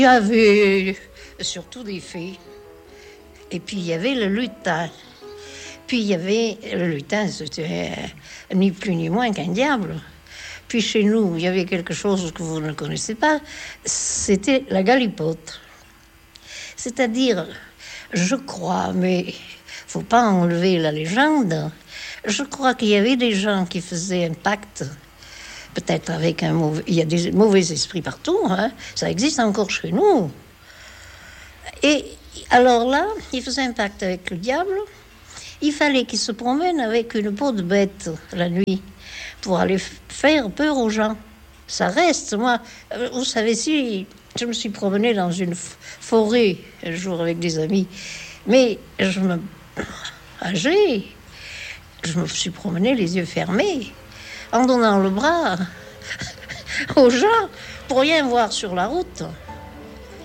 Il y avait surtout des fées. Et puis il y avait le lutin. Puis il y avait le lutin, c'était ni plus ni moins qu'un diable. Puis chez nous, il y avait quelque chose que vous ne connaissez pas, c'était la galipote. C'est-à-dire, je crois, mais faut pas enlever la légende, je crois qu'il y avait des gens qui faisaient un pacte, peut-être avec un mauvais... Il y a des mauvais esprits partout, hein, ça existe encore chez nous. Et alors là, ils faisaient un pacte avec le diable. Il fallait qu'il se promène avec une peau de bête la nuit pour aller faire peur aux gens. Ça reste, moi, vous savez, si je me suis promenée dans une forêt un jour avec des amis, mais âgée, je me suis promenée les yeux fermés, en donnant le bras aux gens pour rien voir sur la route.